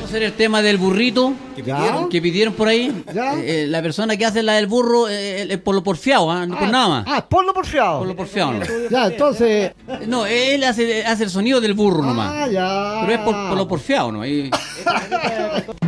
¿Podemos hacer el tema del burrito que pidieron por ahí? ¿Ya? La persona que hace la del burro es por lo porfiado, no por nada más. Ponlo porfiado. Por lo porfiado, ¿no? Ya, entonces. No, él hace el sonido del burro nomás. Ya. Pero es por lo porfiado, ¿no?